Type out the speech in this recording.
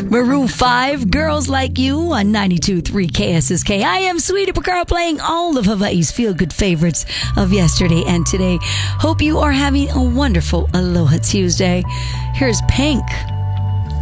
Maroon 5, Girls Like You on 92.3 KSSK. I am Sweetie Picaro playing all of Hawaii's feel-good favorites of yesterday and today. Hope you are having a wonderful Aloha Tuesday. Here's Pink